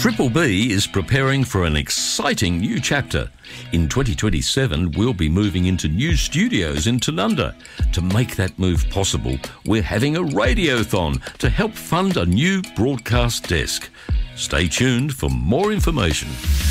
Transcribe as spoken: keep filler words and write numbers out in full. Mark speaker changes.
Speaker 1: Triple B is preparing for an exciting new chapter. In twenty twenty-seven, we'll be moving into new studios in Tanunda. To make that move possible, we're having a radiothon to help fund a new broadcast desk. Stay tuned for more information.